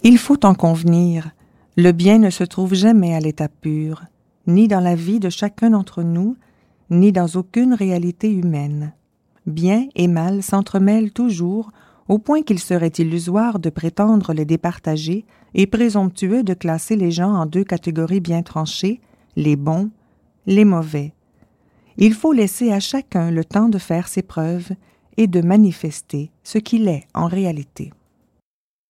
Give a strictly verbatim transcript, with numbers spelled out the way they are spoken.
Il faut en convenir, le bien ne se trouve jamais à l'état pur, ni dans la vie de chacun d'entre nous, ni dans aucune réalité humaine. Bien et mal s'entremêlent toujours, au point qu'il serait illusoire de prétendre les départager et présomptueux de classer les gens en deux catégories bien tranchées, les bons, les mauvais. Il faut laisser à chacun le temps de faire ses preuves et de manifester ce qu'il est en réalité.